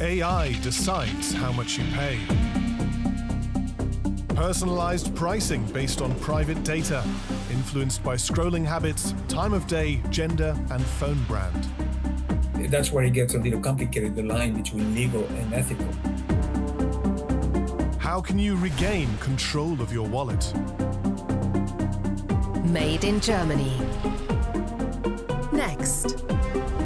AI decides how much you pay. Personalized pricing based on private data, influenced by scrolling habits, time of day, gender, and phone brand. That's where it gets a little complicated, the line between legal and ethical. How can you regain control of your wallet? Made in Germany. Next.